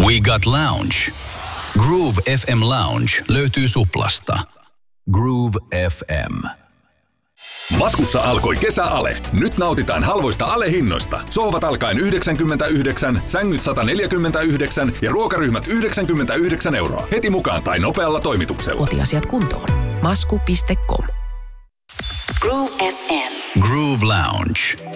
We Got Lounge. Groove FM Lounge löytyy Suplasta. Groove FM. Maskussa alkoi kesäale. Nyt nautitaan halvoista alehinnoista. Sohvat alkaen 99, sängyt 149 ja ruokaryhmät 99 €. Heti mukaan tai nopealla toimituksella. Kotiasiat kuntoon. Masku.com. Groove FM. Groove Lounge.